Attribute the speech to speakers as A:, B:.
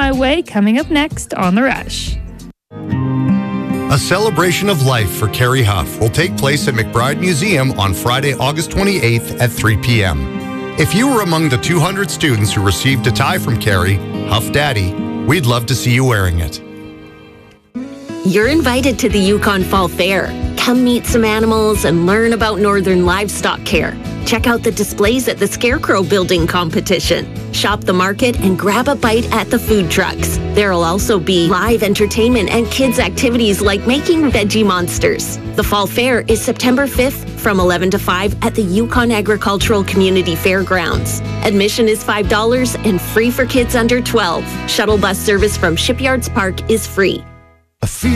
A: My Way coming up next on The Rush.
B: A celebration of life for Carrie Huff will take place at McBride Museum on Friday, August 28th at 3 p.m. If you were among the 200 students who received a tie from Carrie, Huff Daddy, we'd love to see you wearing it.
C: You're invited to the Yukon Fall Fair. Come meet some animals and learn about northern livestock care. Check out the displays at the Scarecrow Building competition. Shop the market and grab a bite at the food trucks. There'll also be live entertainment and kids' activities like making veggie monsters. The Fall Fair is September 5th from 11 to 5 at the Yukon Agricultural Community Fairgrounds. Admission is $5 and free for kids under 12. Shuttle bus service from Shipyards Park is free.